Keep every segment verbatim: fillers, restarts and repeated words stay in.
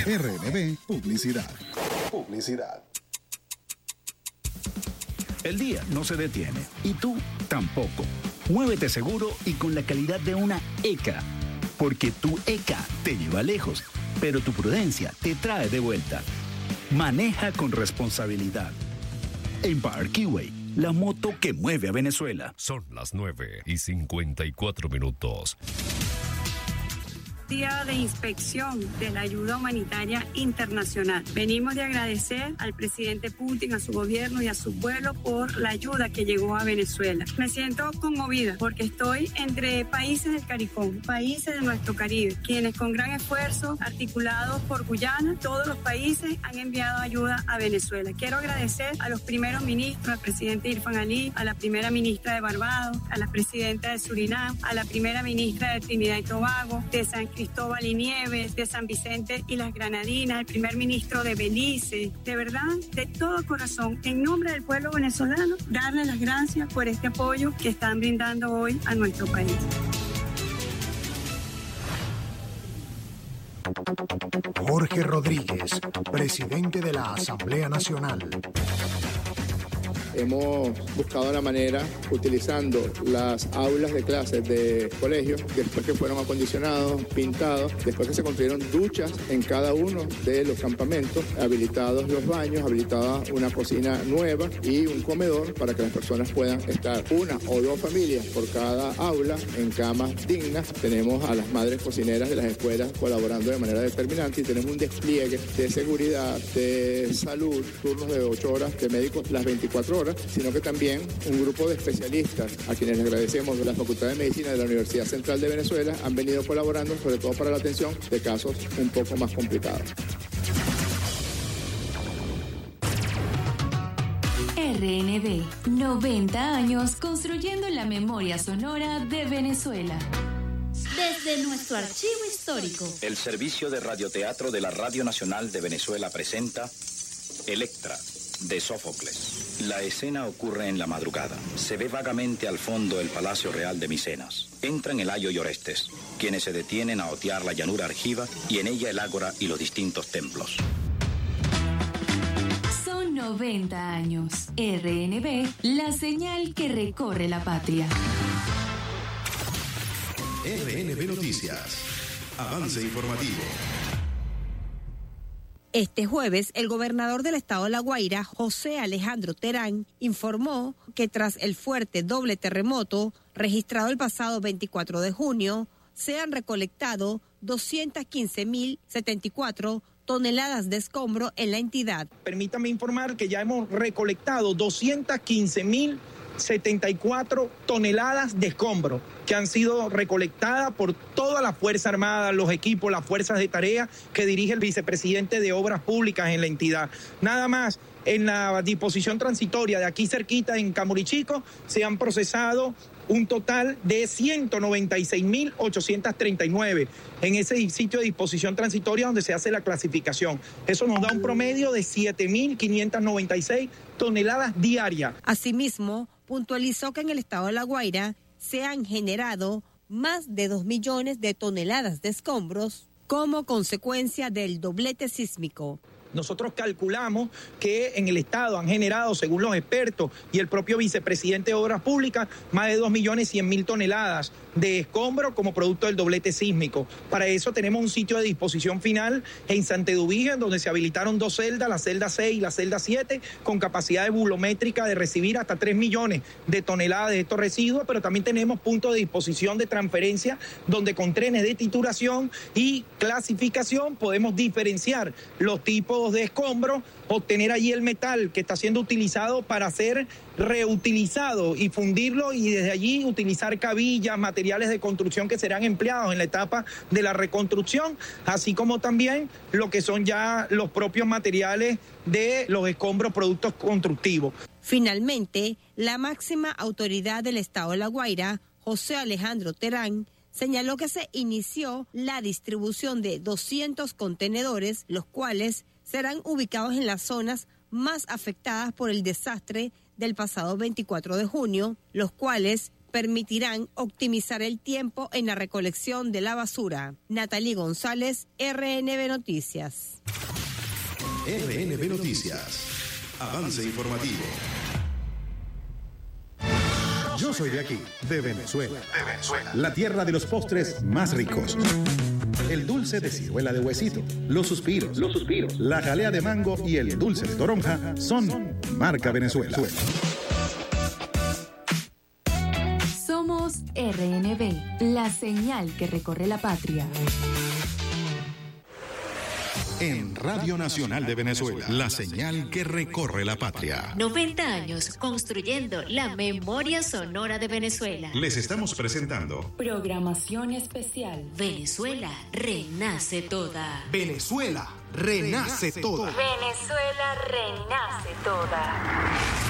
R N B Publicidad. Publicidad. El día no se detiene y tú tampoco. Muévete seguro y con la calidad de una E C A. Porque tu E C A te lleva lejos, pero tu prudencia te trae de vuelta. Maneja con responsabilidad. Empire Keyway, la moto que mueve a Venezuela. Son las nueve y cincuenta y cuatro minutos. Día de inspección de la ayuda humanitaria internacional. Venimos de agradecer al presidente Putin, a su gobierno y a su pueblo por la ayuda que llegó a Venezuela. Me siento conmovida porque estoy entre países del CARICOM, países de nuestro Caribe, quienes con gran esfuerzo, articulados por Guyana, todos los países han enviado ayuda a Venezuela. Quiero agradecer a los primeros ministros, al presidente Irfan Ali, a la primera ministra de Barbados, a la presidenta de Surinam, a la primera ministra de Trinidad y Tobago, de San Cristóbal y Nieves, de San Vicente y las Granadinas, el primer ministro de Belice. De verdad, de todo corazón, en nombre del pueblo venezolano, darle las gracias por este apoyo que están brindando hoy a nuestro país. Jorge Rodríguez, presidente de la Asamblea Nacional. Hemos buscado la manera, utilizando las aulas de clases de colegios, después que fueron acondicionados, pintados, después que se construyeron duchas en cada uno de los campamentos, habilitados los baños, habilitada una cocina nueva y un comedor para que las personas puedan estar una o dos familias por cada aula en camas dignas. Tenemos a las madres cocineras de las escuelas colaborando de manera determinante y tenemos un despliegue de seguridad, de salud, turnos de ocho horas, de médicos las veinticuatro horas, sino que también un grupo de especialistas a quienes les agradecemos de la Facultad de Medicina de la Universidad Central de Venezuela han venido colaborando sobre todo para la atención de casos un poco más complicados. R N B, noventa años construyendo la memoria sonora de Venezuela. Desde nuestro archivo histórico. El Servicio de Radioteatro de la Radio Nacional de Venezuela presenta Electra, de Sófocles. La escena ocurre en la madrugada. Se ve vagamente al fondo el Palacio Real de Micenas. Entran Elayo y Orestes, quienes se detienen a otear la llanura argiva y en ella el ágora y los distintos templos. Son noventa años. R N B, la señal que recorre la patria. R N B Noticias. Avance informativo. Este jueves, el gobernador del estado de La Guaira, José Alejandro Terán, informó que tras el fuerte doble terremoto registrado el pasado veinticuatro de junio, se han recolectado doscientas quince mil setenta y cuatro toneladas de escombro en la entidad. Permítame informar que ya hemos recolectado doscientas quince mil setenta y cuatro toneladas de escombro que han sido recolectadas por toda la Fuerza Armada, los equipos, las fuerzas de tarea que dirige el vicepresidente de Obras Públicas en la entidad. Nada más, en la disposición transitoria de aquí cerquita en Camurichico se han procesado un total de ciento noventa y seis mil ochocientos treinta y nueve en ese sitio de disposición transitoria donde se hace la clasificación. Eso nos da un promedio de siete mil quinientos noventa y seis toneladas diarias. Asimismo, puntualizó que en el estado de La Guaira se han generado más de dos millones de toneladas de escombros como consecuencia del doblete sísmico. Nosotros calculamos que en el Estado han generado, según los expertos y el propio vicepresidente de Obras Públicas, más de dos millones cien mil toneladas de escombro como producto del doblete sísmico. Para eso tenemos un sitio de disposición final en Santedubija, donde se habilitaron dos celdas, la celda seis y la celda siete, con capacidad de bulométrica de recibir hasta tres millones de toneladas de estos residuos, pero también tenemos puntos de disposición de transferencia, donde con trenes de trituración y clasificación podemos diferenciar los tipos de escombro, obtener allí el metal que está siendo utilizado para ser reutilizado y fundirlo y desde allí utilizar cabillas, materiales de construcción que serán empleados en la etapa de la reconstrucción, así como también lo que son ya los propios materiales de los escombros, productos constructivos. Finalmente, la máxima autoridad del estado de La Guaira, José Alejandro Terán, señaló que se inició la distribución de doscientos contenedores, los cuales serán ubicados en las zonas más afectadas por el desastre del pasado veinticuatro de junio, los cuales permitirán optimizar el tiempo en la recolección de la basura. Natalie González, R N B Noticias. R N B Noticias. Avance informativo. Yo soy de aquí, de Venezuela. De Venezuela. La tierra de los postres más ricos. El dulce de ciruela de huesito, los suspiros, los suspiros, la jalea de mango y el dulce de toronja son marca Venezuela. Somos R N B, la señal que recorre la patria. En Radio Nacional de Venezuela, la señal que recorre la patria. noventa años construyendo la memoria sonora de Venezuela. Les estamos presentando Programación especial. Venezuela renace toda. Venezuela renace toda. Venezuela renace toda.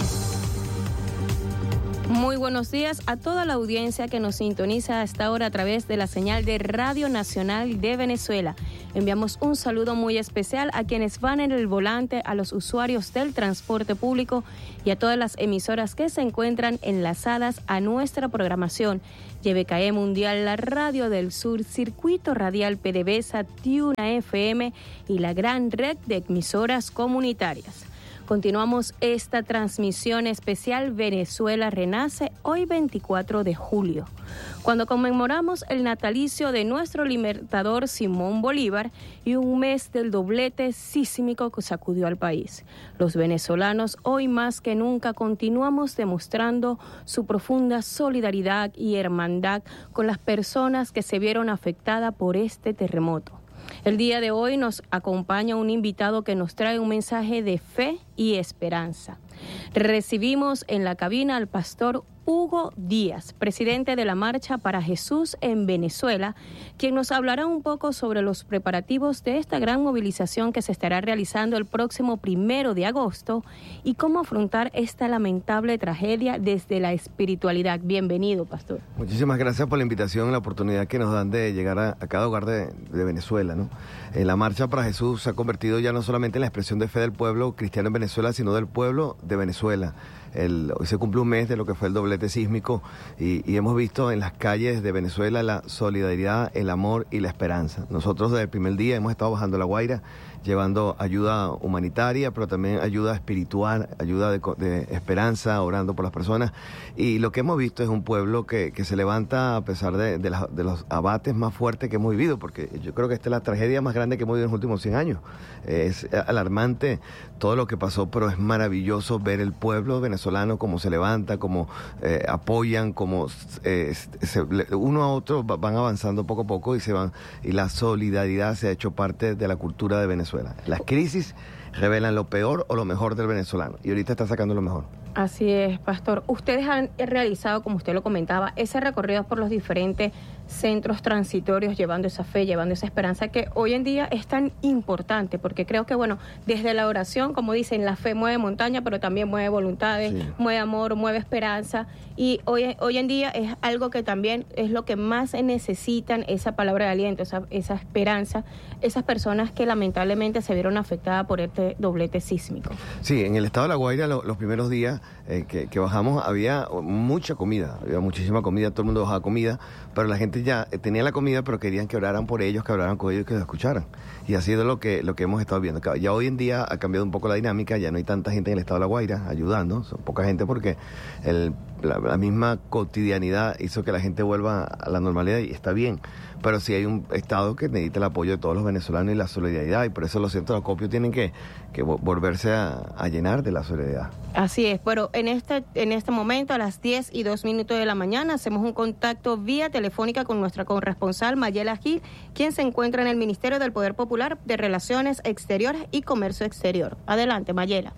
Muy buenos días a toda la audiencia que nos sintoniza a esta hora a través de la señal de Radio Nacional de Venezuela. Enviamos un saludo muy especial a quienes van en el volante, a los usuarios del transporte público y a todas las emisoras que se encuentran enlazadas a nuestra programación. Y B K E Mundial, la Radio del Sur, Circuito Radial PDVSA, Tiuna F M y la gran red de emisoras comunitarias. Continuamos esta transmisión especial Venezuela Renace hoy veinticuatro de julio, cuando conmemoramos el natalicio de nuestro libertador Simón Bolívar y un mes del doblete sísmico que sacudió al país. Los venezolanos hoy más que nunca continuamos demostrando su profunda solidaridad y hermandad con las personas que se vieron afectadas por este terremoto. El día de hoy nos acompaña un invitado que nos trae un mensaje de fe y esperanza. Recibimos en la cabina al pastor Hugo Díaz, presidente de la Marcha para Jesús en Venezuela, quien nos hablará un poco sobre los preparativos de esta gran movilización que se estará realizando el próximo primero de agosto y cómo afrontar esta lamentable tragedia desde la espiritualidad. Bienvenido, pastor. Muchísimas gracias por la invitación, la oportunidad que nos dan de llegar a, a cada hogar de, de Venezuela, ¿no? Eh, la Marcha para Jesús se ha convertido ya no solamente en la expresión de fe del pueblo cristiano en Venezuela, sino del pueblo de Venezuela. El, hoy se cumple un mes de lo que fue el doblete sísmico y, y hemos visto en las calles de Venezuela la solidaridad, el amor y la esperanza. Nosotros desde el primer día hemos estado bajando la Guaira, llevando ayuda humanitaria, pero también ayuda espiritual, ayuda de, de esperanza, orando por las personas. Y lo que hemos visto es un pueblo que, que se levanta a pesar de, de, la, de los abates más fuertes que hemos vivido, porque yo creo que esta es la tragedia más grande que hemos vivido en los últimos cien años. Es alarmante todo lo que pasó, pero es maravilloso ver el pueblo venezolano cómo se levanta, cómo eh, apoyan, cómo eh, se, uno a otro van avanzando poco a poco y se van, y la solidaridad se ha hecho parte de la cultura de Venezuela. Las crisis revelan lo peor o lo mejor del venezolano y ahorita está sacando lo mejor. Así es, pastor. Ustedes han realizado, como usted lo comentaba, ese recorrido por los diferentes centros transitorios, llevando esa fe, llevando esa esperanza que hoy en día es tan importante, porque creo que, bueno, desde la oración, como dicen, la fe mueve montaña, pero también mueve voluntades, sí. mueve amor, mueve esperanza, y hoy, hoy en día es algo que también es lo que más necesitan, esa palabra de aliento, esa, esa esperanza, esas personas que lamentablemente se vieron afectadas por este doblete sísmico. Sí, en el estado de La Guaira lo, los primeros días eh, que, que bajamos había mucha comida, había muchísima comida, todo el mundo bajaba comida, pero la gente ya tenía la comida, pero querían que oraran por ellos, que hablaran con ellos, que los escucharan. Y ha sido lo que, lo que hemos estado viendo. Ya hoy en día ha cambiado un poco la dinámica, ya no hay tanta gente en el estado de La Guaira ayudando, son poca gente porque el, la, la misma cotidianidad hizo que la gente vuelva a la normalidad y está bien. Pero sí hay un estado que necesita el apoyo de todos los venezolanos y la solidaridad, y por eso los centros de acopio tienen que, que volverse a, a llenar de la solidaridad. Así es, pero en este, en este momento a las diez y dos minutos de la mañana hacemos un contacto vía telefónica con nuestra corresponsal Mayela Gil, quien se encuentra en el Ministerio del Poder Popular de Relaciones Exteriores y Comercio Exterior. Adelante, Mayela.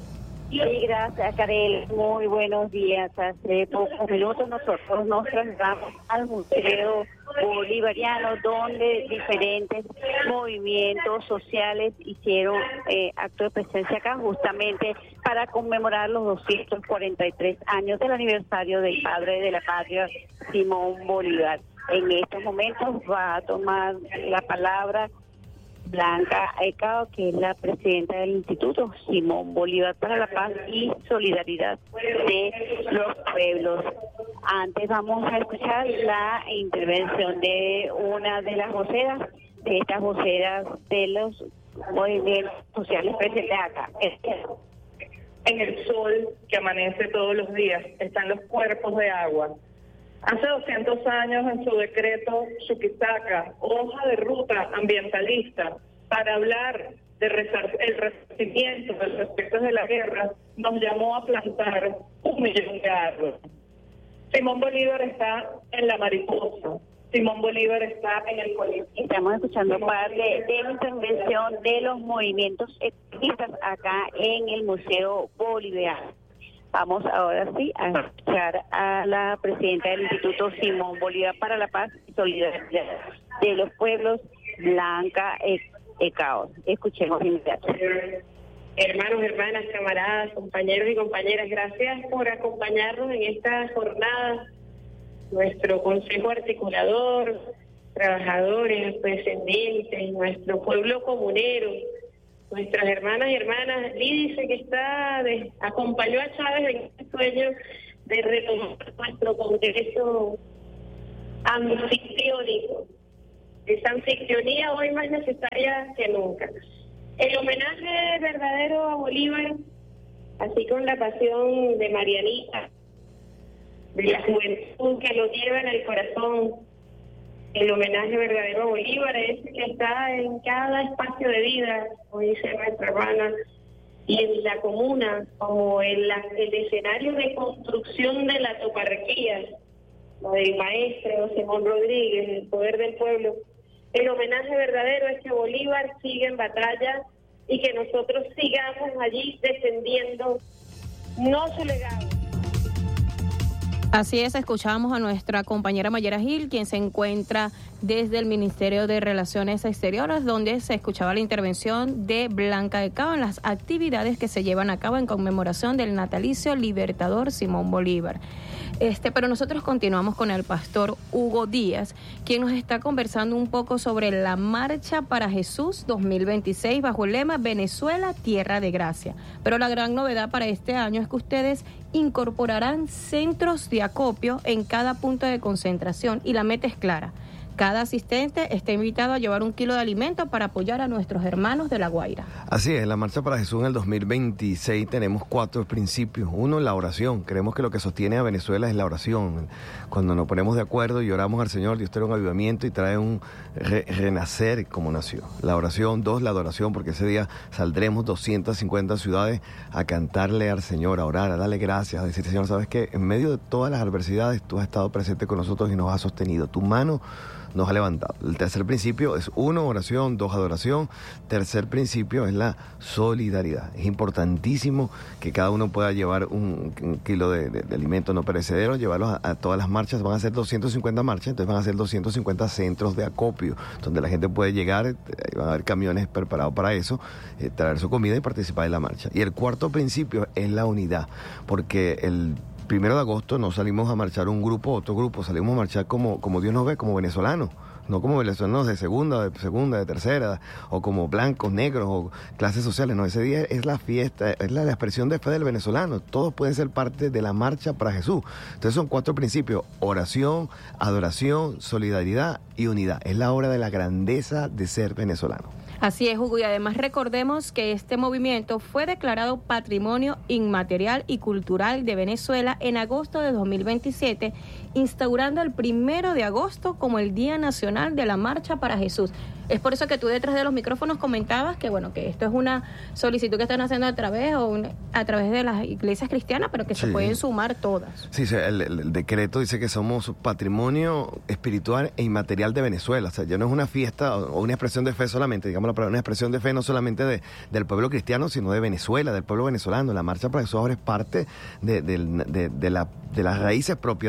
Sí, gracias, Karel. Muy buenos días. Hace pocos minutos nosotros nos trasladamos al Museo Bolivariano, donde diferentes movimientos sociales hicieron eh, acto de presencia acá justamente para conmemorar los doscientos cuarenta y tres años del aniversario del padre de la patria, Simón Bolívar. En estos momentos va a tomar la palabra Blanca Ecao, que es la presidenta del Instituto Simón Bolívar para la Paz y Solidaridad de los Pueblos. Antes vamos a escuchar la intervención de una de las voceras, de estas voceras de los movimientos sociales presentes acá. En el sol que amanece todos los días están los cuerpos de agua. Hace doscientos años, en su decreto Chuquisaca, hoja de ruta ambientalista, para hablar del resarcimiento de los efectos de la guerra, nos llamó a plantar un millón de árboles. Simón Bolívar está en la mariposa. Simón Bolívar está en el colegio. Estamos escuchando parte de la intervención de los movimientos ecologistas acá en el Museo Bolivariano. Vamos ahora sí a escuchar a la presidenta del Instituto Simón Bolívar para la Paz y Solidaridad de los Pueblos, Blanca Ecao. Escuchemos inmediato. Hermanos, hermanas, camaradas, compañeros y compañeras, gracias por acompañarnos en esta jornada. Nuestro consejo articulador, trabajadores, descendientes, nuestro pueblo comunero, nuestras hermanas y hermanas. Lee dice que está de, acompañó a Chávez en este sueño de retomar nuestro congreso anfitriónico. Esa anfitrionía hoy más necesaria que nunca. El homenaje verdadero a Bolívar, así con la pasión de Marianita, de la juventud que lo lleva en el corazón. El homenaje verdadero a Bolívar es que está en cada espacio de vida, como dice nuestra hermana, y en la comuna, como en la, el escenario de construcción de la toparquía, la del maestro Simón Rodríguez, el poder del pueblo. El homenaje verdadero es que Bolívar sigue en batalla y que nosotros sigamos allí defendiendo no su legado. Así es, escuchamos a nuestra compañera Mayera Gil, quien se encuentra desde el Ministerio de Relaciones Exteriores, donde se escuchaba la intervención de Blanca Ecao en las actividades que se llevan a cabo en conmemoración del natalicio libertador Simón Bolívar. Este, pero nosotros continuamos con el pastor Hugo Díaz, quien nos está conversando un poco sobre la Marcha para Jesús dos mil veintiséis bajo el lema Venezuela, Tierra de Gracia. Pero la gran novedad para este año es que ustedes incorporarán centros de acopio en cada punto de concentración y la meta es clara. Cada asistente está invitado a llevar un kilo de alimento para apoyar a nuestros hermanos de La Guaira. Así es, en la Marcha para Jesús en el dos mil veintiséis tenemos cuatro principios. Uno, la oración. Creemos que lo que sostiene a Venezuela es la oración. Cuando nos ponemos de acuerdo y oramos al Señor, Dios trae un avivamiento y trae un re- renacer como nació. La oración. Dos, la adoración, porque ese día saldremos doscientas cincuenta ciudades a cantarle al Señor, a orar, a darle gracias, a decir, Señor, ¿sabes qué? En medio de todas las adversidades, tú has estado presente con nosotros y nos has sostenido. Tu mano nos ha levantado. El tercer principio es uno, oración, dos, adoración. Tercer principio es la solidaridad. Es importantísimo que cada uno pueda llevar un, un kilo de, de, de alimento no perecedero, llevarlos a, a todas las marchas. Van a ser doscientas cincuenta marchas, entonces van a ser doscientos cincuenta centros de acopio, donde la gente puede llegar, eh, van a haber camiones preparados para eso, eh, traer su comida y participar en la marcha. Y el cuarto principio es la unidad, porque el primero de agosto no salimos a marchar un grupo, otro grupo, salimos a marchar como, como Dios nos ve, como venezolanos, no como venezolanos de segunda, de segunda, de tercera, o como blancos, negros, o clases sociales, no, ese día es la fiesta, es la, la expresión de fe del venezolano, todos pueden ser parte de la Marcha para Jesús. Entonces son cuatro principios: oración, adoración, solidaridad y unidad. Es la hora de la grandeza de ser venezolano. Así es, Hugo, y además recordemos que este movimiento fue declarado Patrimonio Inmaterial y Cultural de Venezuela en agosto de dos mil veintisiete, instaurando el primero de agosto como el Día Nacional de la Marcha para Jesús. Es por eso que tú detrás de los micrófonos comentabas que bueno que esto es una solicitud que están haciendo a través o un, a través de las iglesias cristianas, pero que sí se pueden sumar todas. Sí, el, el, el decreto dice que somos patrimonio espiritual e inmaterial de Venezuela. O sea, ya no es una fiesta o una expresión de fe solamente, digamos la palabra, una expresión de fe no solamente de, del pueblo cristiano, sino de Venezuela, del pueblo venezolano. La Marcha para Jesús ahora es parte de, de, de, de, la, de las raíces propias de, del venezolano.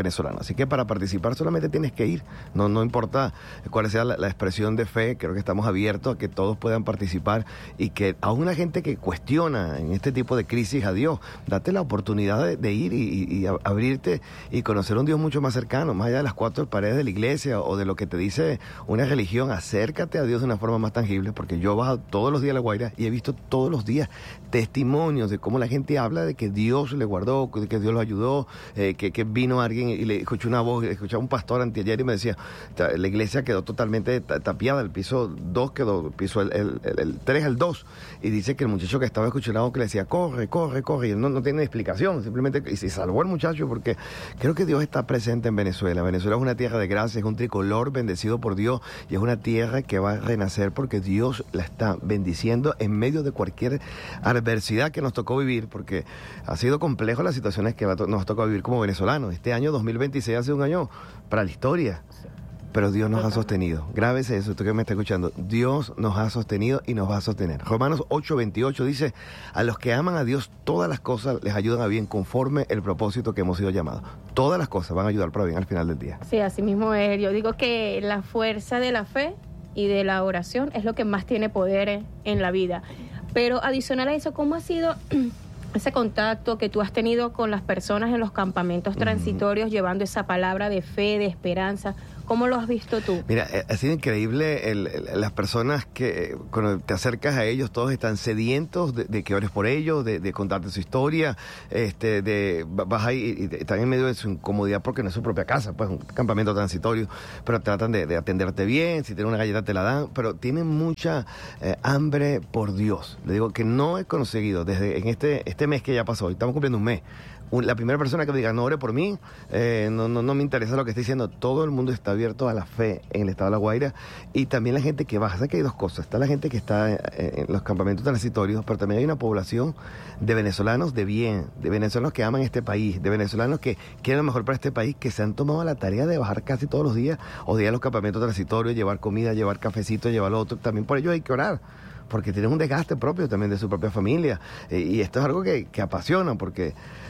venezolano. Así que para participar solamente tienes que ir, no, no importa cuál sea la, la expresión de fe, creo que estamos abiertos a que todos puedan participar y que aún la gente que cuestiona en este tipo de crisis a Dios, date la oportunidad de, de ir y, y, y abrirte y conocer un Dios mucho más cercano, más allá de las cuatro paredes de la iglesia o de lo que te dice una religión. Acércate a Dios de una forma más tangible, porque yo he bajado todos los días a La Guaira y he visto todos los días testimonios de cómo la gente habla de que Dios le guardó, de que Dios lo ayudó, eh, que, que vino alguien y le escuchó una voz, escuchaba un pastor anteayer y me decía, la iglesia quedó totalmente tapiada, el piso dos quedó, el piso el, el, el, el tres al dos, y dice que el muchacho que estaba escuchando que le decía, corre, corre, corre, y él no, no tiene explicación, simplemente, y se salvó el muchacho, porque creo que Dios está presente en Venezuela. Venezuela es una tierra de gracia, es un tricolor bendecido por Dios, y es una tierra que va a renacer porque Dios la está bendiciendo en medio de cualquier adversidad que nos tocó vivir, porque ha sido complejo las situaciones que nos tocó vivir como venezolanos. Este año dos mil veintiséis ha sido un año para la historia, pero Dios nos ha sostenido. Grábese eso, usted que me está escuchando. Dios nos ha sostenido y nos va a sostener. Romanos ocho veintiocho dice, a los que aman a Dios, todas las cosas les ayudan a bien conforme el propósito que hemos sido llamados. Todas las cosas van a ayudar para bien al final del día. Sí, así mismo es. Yo digo que la fuerza de la fe y de la oración es lo que más tiene poder en la vida. Pero adicional a eso, ¿cómo ha sido ese contacto que tú has tenido con las personas en los campamentos transitorios, uh-huh, llevando esa palabra de fe, de esperanza? ¿Cómo lo has visto tú? Mira, ha sido increíble el, el, las personas que cuando te acercas a ellos, todos están sedientos de, de que ores por ellos, de, de contarte su historia, este, de vas ahí y están en medio de su incomodidad porque no es su propia casa, pues un campamento transitorio, pero tratan de, de atenderte bien, si tienen una galleta te la dan, pero tienen mucha eh, hambre por Dios. Le digo que no he conseguido desde en este este mes que ya pasó, estamos cumpliendo un mes. La primera persona que me diga, no ore por mí, eh, no, no, no me interesa lo que está diciendo. Todo el mundo está abierto a la fe en el estado de La Guaira, y también la gente que baja. O sea que hay dos cosas. Está la gente que está en, en los campamentos transitorios, pero también hay una población de venezolanos de bien, de venezolanos que aman este país, de venezolanos que quieren lo mejor para este país, que se han tomado la tarea de bajar casi todos los días o de ir a los campamentos transitorios, llevar comida, llevar cafecito, llevar lo otro. También por ello hay que orar, porque tienen un desgaste propio también de su propia familia, eh, y esto es algo que, que apasiona, porque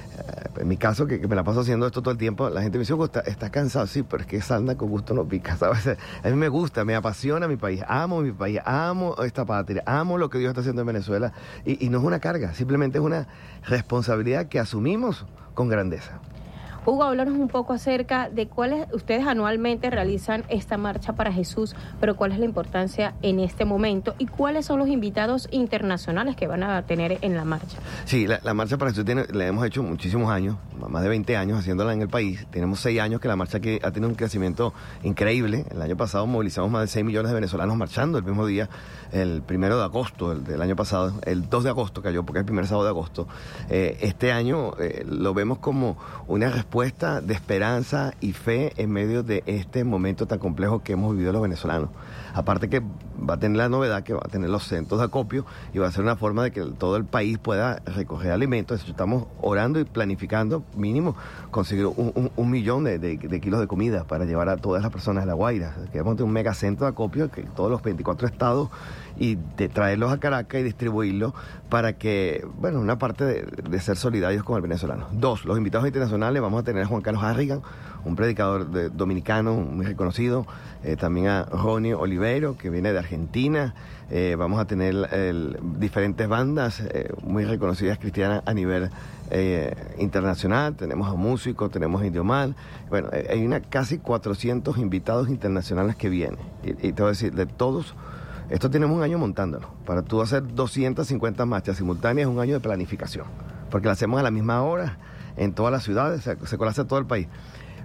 en mi caso, que, que me la paso haciendo esto todo el tiempo, la gente me dice, Hugo, ¿estás está cansado? Sí, pero es que esa anda con gusto no pica, ¿sabes? A mí me gusta, me apasiona mi país, amo mi país, amo esta patria, amo lo que Dios está haciendo en Venezuela, y, y no es una carga, simplemente es una responsabilidad que asumimos con grandeza. Hugo, háblanos un poco acerca de cuáles, ustedes anualmente realizan esta marcha para Jesús, pero cuál es la importancia en este momento y cuáles son los invitados internacionales que van a tener en la marcha. Sí, la, la marcha para Jesús tiene, la hemos hecho muchísimos años, más de veinte años haciéndola en el país. Tenemos seis años que la marcha aquí ha tenido un crecimiento increíble. El año pasado movilizamos más de seis millones de venezolanos marchando el mismo día, el primero de agosto del, del año pasado, el dos de agosto cayó porque es el primer sábado de agosto. Eh, este año eh, lo vemos como una respuesta de esperanza y fe en medio de este momento tan complejo que hemos vivido los venezolanos. Aparte que va a tener la novedad que va a tener los centros de acopio y va a ser una forma de que todo el país pueda recoger alimentos. Estamos orando y planificando mínimo conseguir un, un, un millón de, de, de kilos de comida para llevar a todas las personas de La Guaira. Queremos tener un megacentro de acopio que todos los veinticuatro estados, y de traerlos a Caracas y distribuirlos para que, bueno, una parte de, de ser solidarios con el venezolano. Dos, los invitados internacionales, vamos a tener a Juan Carlos Harrigan, un predicador de, dominicano muy reconocido, eh, también a Ronnie Oliveiro, que viene de Argentina, eh, vamos a tener el, diferentes bandas eh, muy reconocidas cristianas a nivel eh, internacional, tenemos a músicos, tenemos a Indiomal, bueno, eh, hay una casi cuatrocientos invitados internacionales que vienen, y, y te voy a decir, de todos. Esto tenemos un año montándolo. Para tú hacer doscientas cincuenta marchas simultáneas es un año de planificación, porque la hacemos a la misma hora en todas las ciudades, se, se conoce todo el país.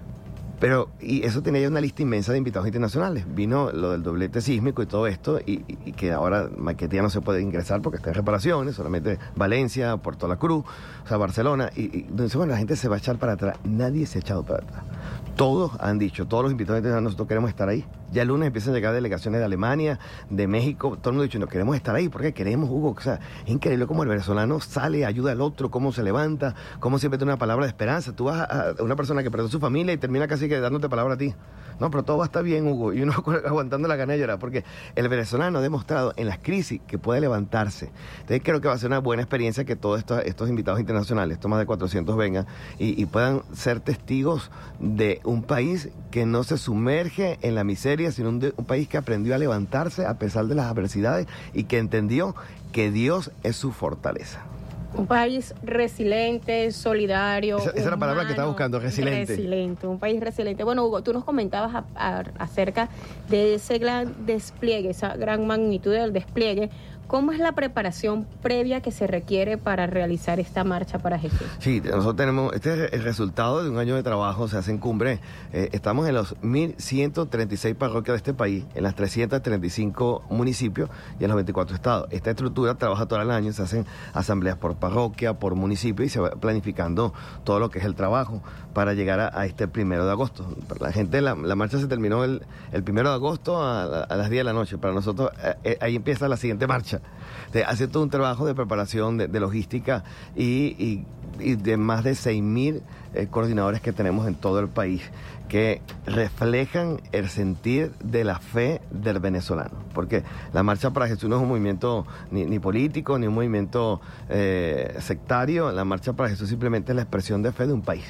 Pero, y eso tenía ya una lista inmensa de invitados internacionales. Vino lo del doblete sísmico y todo esto, y, y, y que ahora Maiquetía no se puede ingresar porque está en reparaciones, solamente Valencia, Puerto La Cruz, o sea, Barcelona. Y, y entonces, bueno, la gente se va a echar para atrás. Nadie se ha echado para atrás. Todos han dicho, todos los invitados internacionales, nosotros queremos estar ahí. Ya el lunes empiezan a llegar delegaciones de Alemania, de México, todo el mundo diciendo, queremos estar ahí, porque queremos, Hugo. O sea, es increíble cómo el venezolano sale, ayuda al otro, cómo se levanta, cómo siempre tiene una palabra de esperanza. Tú vas a una persona que perdió su familia y termina casi que dándote palabra a ti. No, pero todo va a estar bien, Hugo. Y uno aguantando la gana de llorar, porque el venezolano ha demostrado en las crisis que puede levantarse. Entonces creo que va a ser una buena experiencia que todos estos, estos invitados internacionales, estos más de cuatrocientos, vengan y, y puedan ser testigos de un país que no se sumerge en la miseria, sino un, de, un país que aprendió a levantarse a pesar de las adversidades y que entendió que Dios es su fortaleza. Un país resiliente, solidario. Esa, esa es la palabra que estaba buscando, resiliente. Resiliente, un país resiliente. Bueno, Hugo, tú nos comentabas a, a, acerca de ese gran despliegue, esa gran magnitud del despliegue. ¿Cómo es la preparación previa que se requiere para realizar esta marcha para Jesús? Sí, nosotros tenemos, este es el resultado de un año de trabajo, se hace en Cumbre. Eh, estamos en los mil ciento treinta y seis parroquias de este país, en las trescientos treinta y cinco municipios y en los veinticuatro estados. Esta estructura trabaja todo el año, se hacen asambleas por parroquia, por municipio y se va planificando todo lo que es el trabajo para llegar a, a este primero de agosto. Para la gente, la, la marcha se terminó el, el primero de agosto a, a las diez de la noche. Para nosotros, eh, ahí empieza la siguiente marcha. De hacer todo un trabajo de preparación, de, de logística y, y, y de más de seis mil eh, coordinadores que tenemos en todo el país que reflejan el sentir de la fe del venezolano. Porque la Marcha para Jesús no es un movimiento ni, ni político, ni un movimiento eh, sectario. La Marcha para Jesús simplemente es la expresión de fe de un país.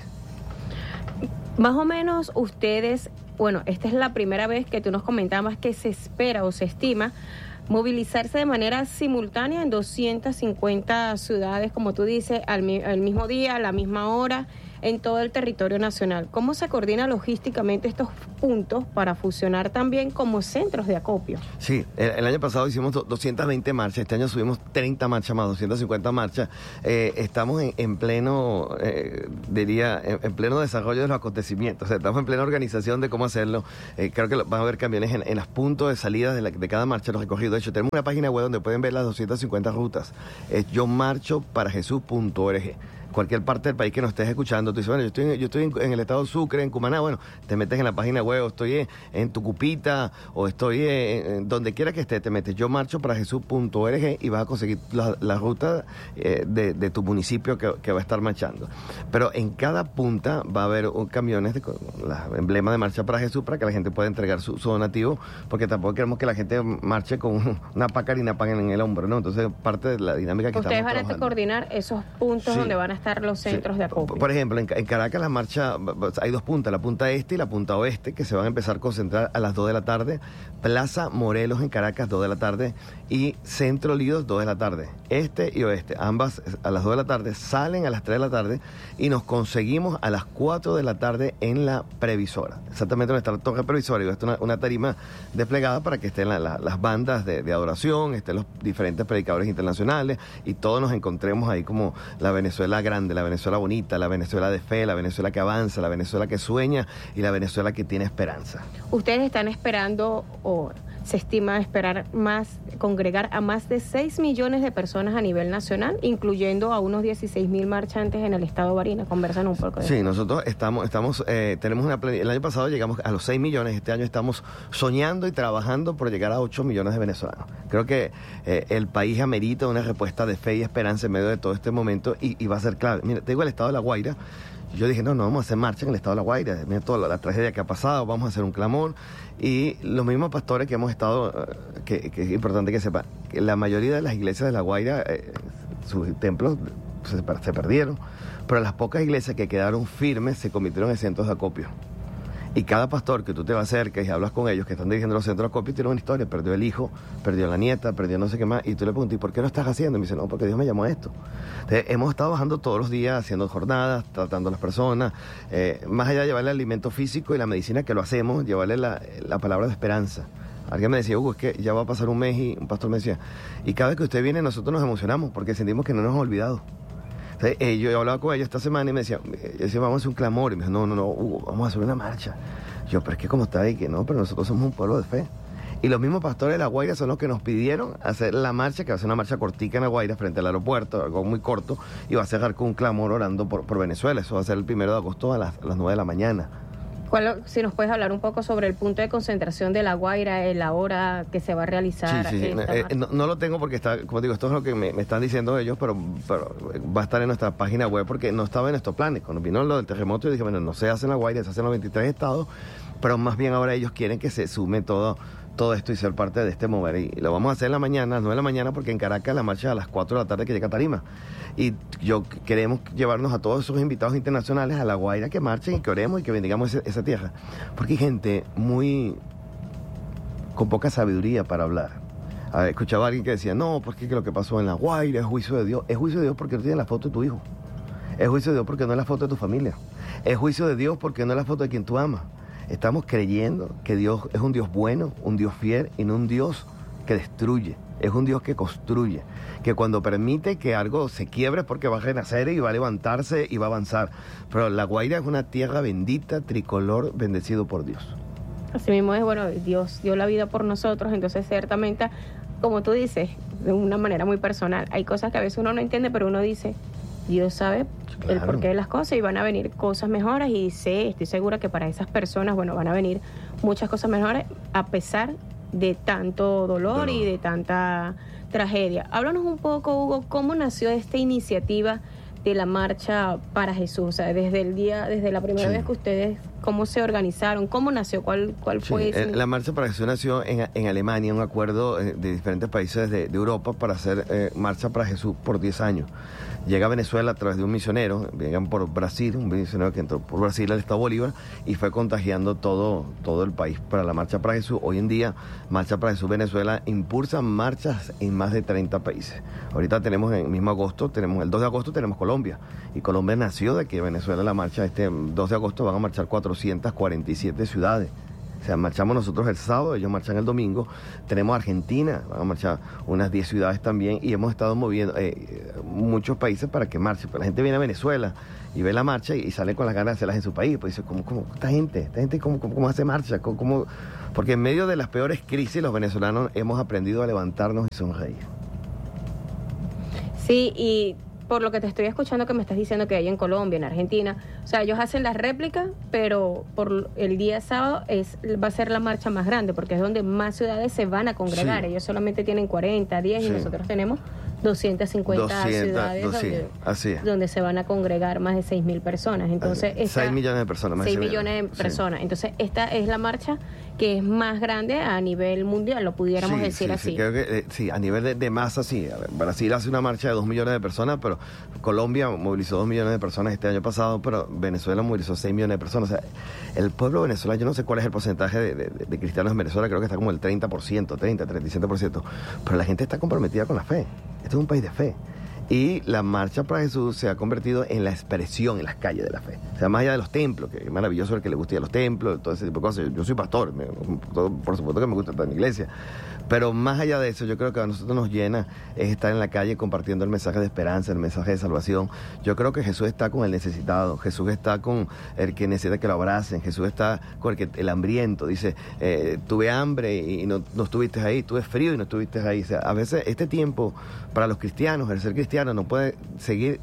Más o menos ustedes, bueno, esta es la primera vez que tú nos comentabas que se espera o se estima movilizarse de manera simultánea en doscientas cincuenta ciudades, como tú dices, al, al mismo día, a la misma hora, en todo el territorio nacional. ¿Cómo se coordina logísticamente estos puntos para fusionar también como centros de acopio? Sí, el, el año pasado hicimos doscientas veinte marchas, este año subimos treinta marchas más, doscientas cincuenta marchas. Eh, estamos en, en pleno, eh, diría, en, en pleno desarrollo de los acontecimientos, o sea, estamos en plena organización de cómo hacerlo. Eh, creo que van a haber camiones en, en los puntos de salida de, la, de cada marcha, los recorridos. De hecho, tenemos una página web donde pueden ver las doscientas cincuenta rutas. Es yo marcho para jesús punto org. Cualquier parte del país que nos estés escuchando, tú dices, bueno, yo estoy, yo estoy en, en el estado de Sucre, en Cumaná, bueno, te metes en la página web, o estoy en, en Tucupita, o estoy en, en donde quiera que estés, te metes yo marcho para jesús punto org y vas a conseguir la, la ruta eh, de, de tu municipio que, que va a estar marchando. Pero en cada punta va a haber un, camiones de la emblema de Marcha para Jesús para que la gente pueda entregar su, su donativo, porque tampoco queremos que la gente marche con una pacarina pan en el hombro, ¿no? Entonces, parte de la dinámica que ustedes estamos van a coordinar esos puntos, sí, donde van a estar los centros, sí, de acopio. Por ejemplo, en, en Caracas la marcha, hay dos puntas, la punta este y la punta oeste, que se van a empezar a concentrar a las dos de la tarde. Plaza Morelos en Caracas, dos de la tarde, y Centro Líos, dos de la tarde. Este y oeste, ambas a las dos de la tarde, salen a las tres de la tarde y nos conseguimos a las cuatro de la tarde en la previsora. Exactamente donde está la torre previsora, y esto es una, una tarima desplegada para que estén la, la, las bandas de, de adoración, estén los diferentes predicadores internacionales y todos nos encontremos ahí como la Venezuela grande, la Venezuela bonita, la Venezuela de fe, la Venezuela que avanza, la Venezuela que sueña y la Venezuela que tiene esperanza. Ustedes están esperando, o se estima esperar más, congregar a más de seis millones de personas a nivel nacional, incluyendo a unos dieciséis mil marchantes en el estado de Barinas. Conversan un poco de Sí, eso. nosotros estamos, estamos eh, tenemos una plan... El año pasado llegamos a los seis millones, este año estamos soñando y trabajando por llegar a ocho millones de venezolanos. Creo que eh, el país amerita una respuesta de fe y esperanza en medio de todo este momento y, y va a ser clave. Mira, te digo el estado de La Guaira. Yo dije, no, no vamos a hacer marcha en el estado de La Guaira, mira toda la, la tragedia que ha pasado, vamos a hacer un clamor. Y los mismos pastores que hemos estado, que, que es importante que sepan, que la mayoría de las iglesias de La Guaira, eh, sus templos se, se perdieron, pero las pocas iglesias que quedaron firmes se convirtieron en centros de acopio. Y cada pastor que tú te vas acercas y hablas con ellos, que están dirigiendo los centros de acopio, tiene una historia. Perdió el hijo, perdió la nieta, perdió no sé qué más. Y tú le preguntas, ¿y por qué lo estás haciendo? Y me dice, no, porque Dios me llamó a esto. Entonces, hemos estado bajando todos los días, haciendo jornadas, tratando a las personas. Eh, más allá de llevarle el alimento físico y la medicina que lo hacemos, llevarle la, la palabra de esperanza. Alguien me decía, Hugo, es que ya va a pasar un mes, y un pastor me decía, y cada vez que usted viene nosotros nos emocionamos porque sentimos que no nos han olvidado. Entonces, eh, yo hablaba con ellos esta semana y me decía, yo decía, vamos a hacer un clamor. Y me dijo, no, no, no, Hugo, vamos a hacer una marcha. Yo, pero es que como está ahí, que no, pero nosotros somos un pueblo de fe. Y los mismos pastores de La Guaira son los que nos pidieron hacer la marcha, que va a ser una marcha cortica en La Guaira frente al aeropuerto, algo muy corto, y va a cerrar con un clamor orando por, por Venezuela. Eso va a ser el primero de agosto a las, a las nueve de la mañana. ¿Cuál, si nos puedes hablar un poco sobre el punto de concentración de La Guaira, la hora que se va a realizar? Sí, sí, sí. Eh, no, no lo tengo porque está, como digo, esto es lo que me, me están diciendo ellos, pero, pero va a estar en nuestra página web porque no estaba en nuestros planes. Cuando vino lo del terremoto, yo dije, bueno, no se hace en La Guaira, se hace en los veintitrés estados, pero más bien ahora ellos quieren que se sume todo, todo esto y ser parte de este mover. Y lo vamos a hacer en la mañana, a las nueve de la mañana, porque en Caracas la marcha es a las cuatro de la tarde que llega a Tarima. Y yo queremos llevarnos a todos esos invitados internacionales a La Guaira que marchen y que oremos y que bendigamos esa, esa tierra. Porque hay gente muy con poca sabiduría para hablar. A ver, escuchaba a alguien que decía, no, porque lo que pasó en La Guaira es juicio de Dios. Es juicio de Dios porque no tienes la foto de tu hijo. Es juicio de Dios porque no es la foto de tu familia. Es juicio de Dios porque no es la foto de quien tú amas. Estamos creyendo que Dios es un Dios bueno, un Dios fiel y no un Dios que destruye. Es un Dios que construye, que cuando permite que algo se quiebre es porque va a renacer y va a levantarse y va a avanzar. Pero La Guaira es una tierra bendita, tricolor, bendecido por Dios. Así mismo es, bueno, Dios dio la vida por nosotros, entonces ciertamente, como tú dices, de una manera muy personal, hay cosas que a veces uno no entiende, pero uno dice, Dios sabe claro. el porqué de las cosas y van a venir cosas mejores y sé, estoy segura que para esas personas, bueno, van a venir muchas cosas mejores a pesar de tanto dolor, dolor y de tanta tragedia. Háblanos un poco, Hugo, ¿cómo nació esta iniciativa de la Marcha para Jesús? O sea, desde el día, desde la primera sí. vez que ustedes, ¿cómo se organizaron? ¿Cómo nació? ¿Cuál, cuál sí, fue ese? La Marcha para Jesús nació en, en Alemania, un acuerdo de diferentes países de, de Europa para hacer eh, Marcha para Jesús por diez años. Llega a Venezuela a través de un misionero, llegan por Brasil, un misionero que entró por Brasil al Estado Bolívar y fue contagiando todo, todo el país para la Marcha para Jesús. Hoy en día, Marcha para Jesús Venezuela impulsa marchas en más de treinta países. Ahorita tenemos en el mismo agosto, tenemos el dos de agosto tenemos Colombia, y Colombia nació de que Venezuela la marcha, este dos de agosto van a marchar cuatrocientas cuarenta y siete ciudades. O sea, marchamos nosotros el sábado, ellos marchan el domingo. Tenemos Argentina, van a marchar unas diez ciudades también y hemos estado moviendo eh, muchos países para que marchen. Pero la gente viene a Venezuela y ve la marcha y, y sale con las ganas de hacerlas en su país. Pues dice, ¿cómo, cómo esta gente? ¿Esta gente cómo, cómo, cómo hace marcha? ¿Cómo, cómo? Porque en medio de las peores crisis los venezolanos hemos aprendido a levantarnos y sonreír. Sí, y por lo que te estoy escuchando que me estás diciendo que hay en Colombia, en Argentina, o sea, ellos hacen las réplicas, pero por el día sábado es va a ser la marcha más grande, porque es donde más ciudades se van a congregar. Sí. Ellos solamente tienen cuarenta, diez, sí. y nosotros tenemos doscientas cincuenta doscientas, ciudades doscientas, donde, así es. donde se van a congregar más de seis mil personas. Entonces, esta, seis millones de personas. Más seis millones de personas. Sí. Entonces, esta es la marcha que es más grande a nivel mundial, lo pudiéramos sí, decir sí, así. Sí, creo que, eh, sí, a nivel de, de masa, sí. A ver, Brasil hace una marcha de dos millones de personas, pero Colombia movilizó dos millones de personas este año pasado, pero Venezuela movilizó seis millones de personas. O sea, el pueblo venezolano, yo no sé cuál es el porcentaje de, de, de cristianos en Venezuela, creo que está como el treinta por ciento, treinta, treinta y siete por ciento, pero la gente está comprometida con la fe. Este es un país de fe. Y la Marcha para Jesús se ha convertido en la expresión en las calles de la fe. O sea, más allá de los templos, que es maravilloso el que le guste ir a los templos, todo ese tipo de cosas. Yo, yo soy pastor, me, todo, por supuesto que me gusta estar en la iglesia. Pero más allá de eso, yo creo que a nosotros nos llena es estar en la calle compartiendo el mensaje de esperanza, el mensaje de salvación. Yo creo que Jesús está con el necesitado, Jesús está con el que necesita que lo abracen, Jesús está con el, que, el hambriento. Dice, eh, tuve hambre y no, no estuviste ahí, tuve frío y no estuviste ahí. O sea, a veces este tiempo para los cristianos, el ser cristiano no puede seguir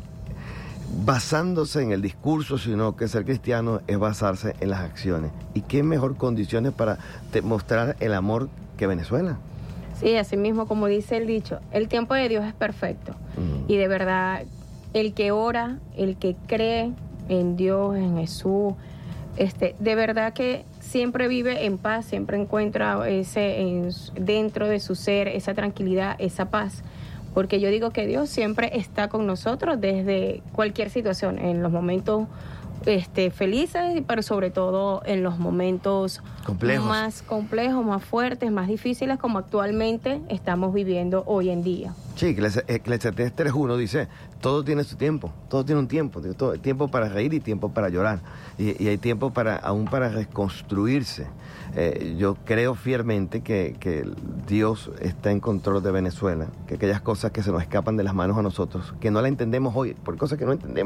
basándose en el discurso, sino que ser cristiano es basarse en las acciones. ¿Y qué mejor condiciones para mostrar el amor que Venezuela? Sí, así mismo, como dice el dicho, el tiempo de Dios es perfecto. Mm. Y de verdad, el que ora, el que cree en Dios, en Jesús, este, de verdad que siempre vive en paz, siempre encuentra ese en, dentro de su ser esa tranquilidad, esa paz. Porque yo digo que Dios siempre está con nosotros desde cualquier situación, en los momentos este, felices, pero sobre todo en los momentos complejos. más complejos, más fuertes, más difíciles, como actualmente estamos viviendo hoy en día. Sí, Eclesiastés tres uno dice, todo tiene su tiempo, todo tiene un tiempo, todo, tiempo para reír y tiempo para llorar, y, y hay tiempo para aún para reconstruirse. Eh, yo creo fielmente que, que Dios está en control de Venezuela, que aquellas cosas que se nos escapan de las manos a nosotros, que no la entendemos hoy, por cosas que no entendemos,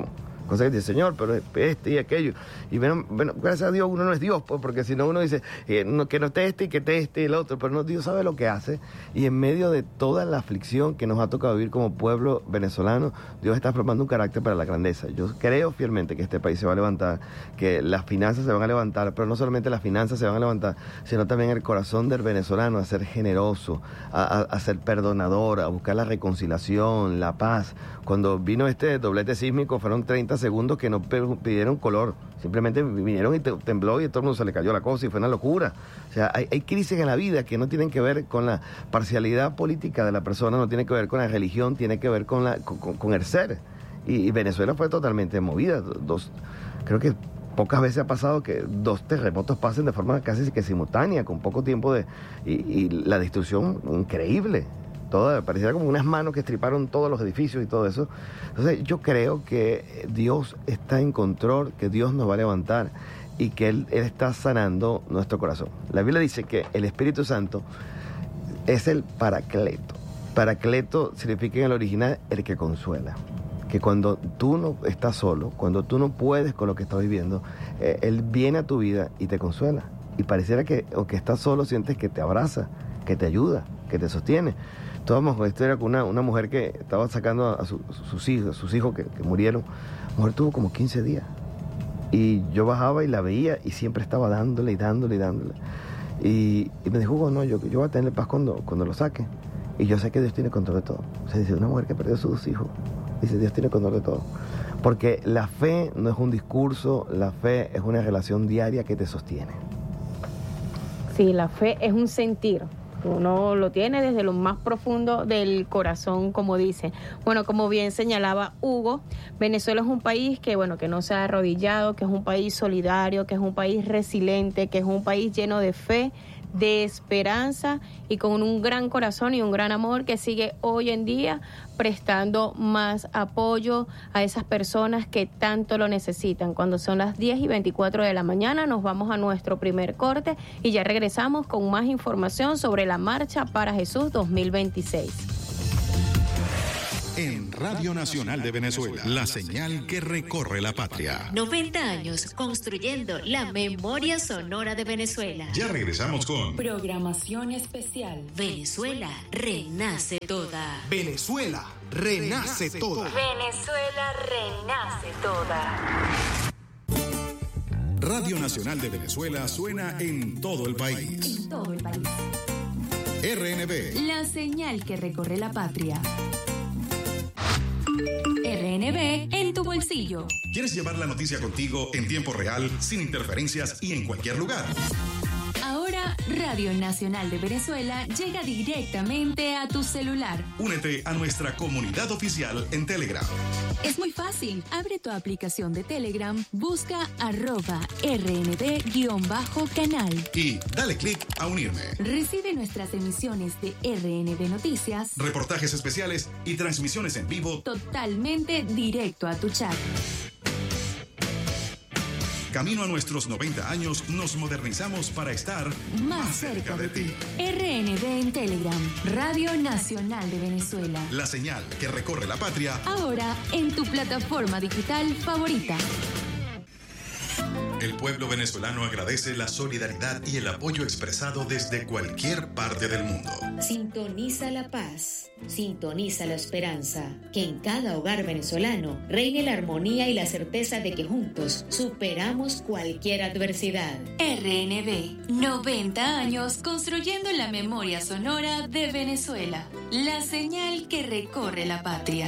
Cosas que dice, Señor, pero este y aquello. Y bueno, bueno, gracias a Dios uno no es Dios, pues, porque si no uno dice eh, no, que no esté este y que esté este y el otro, pero no, Dios sabe lo que hace. Y en medio de toda la aflicción que nos ha tocado vivir como pueblo venezolano, Dios está formando un carácter para la grandeza. Yo creo fielmente que este país se va a levantar, que las finanzas se van a levantar, pero no solamente las finanzas se van a levantar, sino también el corazón del venezolano a ser generoso, a, a, a ser perdonador, a buscar la reconciliación, la paz. Cuando vino este doblete sísmico fueron treinta segundos que no pidieron color, simplemente vinieron y te, tembló y a todo el mundo se le cayó la cosa y fue una locura. O sea, hay, hay crisis en la vida que no tienen que ver con la parcialidad política de la persona, no tiene que ver con la religión, tiene que ver con, la, con, con el ser. Y, y Venezuela fue totalmente movida. Dos, creo que pocas veces ha pasado que dos terremotos pasen de forma casi que simultánea, con poco tiempo de... y, y la destrucción increíble. Todo, pareciera como unas manos que estriparon todos los edificios y todo eso. Entonces yo creo que Dios está en control, que Dios nos va a levantar y que Él, Él está sanando nuestro corazón. La Biblia dice que el Espíritu Santo es el Paracleto. Paracleto significa en el original el que consuela. Que cuando tú no estás solo, cuando tú no puedes con lo que estás viviendo, eh, Él viene a tu vida y te consuela. Y pareciera que, aunque estás solo, sientes que te abraza, que te ayuda, que te sostiene. Estábamos con historia con una, una mujer que estaba sacando a, su, a sus hijos, sus hijos que, que murieron. La mujer tuvo como quince días. Y yo bajaba y la veía y siempre estaba dándole y dándole y dándole. Y, y me dijo, no, yo, yo voy a tener paz cuando, cuando lo saque. Y yo sé que Dios tiene control de todo. O sea, dice, una mujer que perdió a sus hijos. Dice, Dios tiene control de todo. Porque la fe no es un discurso, la fe es una relación diaria que te sostiene. Sí, la fe es un sentir. Uno lo tiene desde lo más profundo del corazón, como dicen. Bueno, como bien señalaba Hugo, Venezuela es un país que, bueno, que no se ha arrodillado, que es un país solidario, que es un país resiliente, que es un país lleno de fe, de esperanza y con un gran corazón y un gran amor que sigue hoy en día prestando más apoyo a esas personas que tanto lo necesitan. Cuando son las diez y veinticuatro de la mañana nos vamos a nuestro primer corte y ya regresamos con más información sobre la Marcha para Jesús dos mil veintiséis. En Radio Nacional de Venezuela, la señal que recorre la patria. noventa años construyendo la memoria sonora de Venezuela. Ya regresamos con programación especial. Venezuela renace toda. Venezuela renace toda. Venezuela renace toda. Radio Nacional de Venezuela suena en todo el país. En todo el país. R N B. La señal que recorre la patria. R N B en tu bolsillo. ¿Quieres llevar la noticia contigo en tiempo real, sin interferencias y en cualquier lugar? Ahora, Radio Nacional de Venezuela llega directamente a tu celular. Únete a nuestra comunidad oficial en Telegram. Es muy fácil. Abre tu aplicación de Telegram, busca arroba rnb-canal. Y dale clic a unirme. Recibe nuestras emisiones de R N B Noticias, reportajes especiales y transmisiones en vivo totalmente directo a tu chat. Camino a nuestros noventa años, nos modernizamos para estar más, más cerca, cerca de ti. R N B en Telegram, Radio Nacional de Venezuela. La señal que recorre la patria. Ahora en tu plataforma digital favorita. El pueblo venezolano agradece la solidaridad y el apoyo expresado desde cualquier parte del mundo. Sintoniza la paz, sintoniza la esperanza, que en cada hogar venezolano reine la armonía y la certeza de que juntos superamos cualquier adversidad. R N B, noventa años construyendo la memoria sonora de Venezuela, la señal que recorre la patria.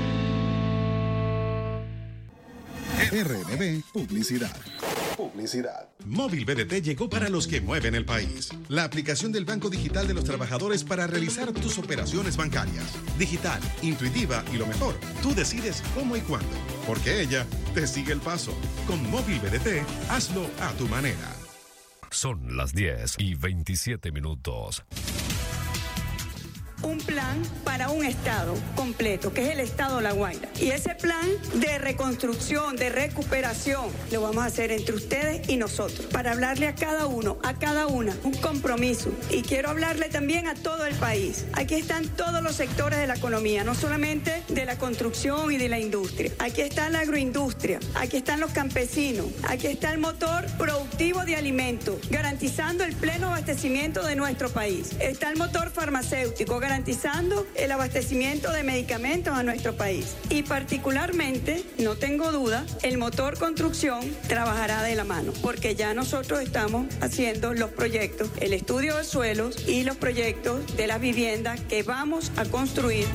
R N B Publicidad. Publicidad. Móvil B D T llegó para los que mueven el país. La aplicación del Banco Digital de los Trabajadores para realizar tus operaciones bancarias. Digital, intuitiva y lo mejor, tú decides cómo y cuándo, porque ella te sigue el paso. Con Móvil B D T, hazlo a tu manera. Son las diez y veintisiete minutos. un plan para un Estado completo, que es el Estado La Guaira. Y ese plan de reconstrucción, de recuperación, lo vamos a hacer entre ustedes y nosotros, para hablarle a cada uno, a cada una, un compromiso. Y quiero hablarle también a todo el país. Aquí están todos los sectores de la economía, no solamente de la construcción y de la industria. Aquí está la agroindustria, aquí están los campesinos, aquí está el motor productivo de alimentos, garantizando el pleno abastecimiento de nuestro país. Está el motor farmacéutico, garantizando el abastecimiento de medicamentos a nuestro país. Y particularmente, no tengo duda, el motor construcción trabajará de la mano, porque ya nosotros estamos haciendo los proyectos, el estudio de suelos y los proyectos de las viviendas que vamos a construir.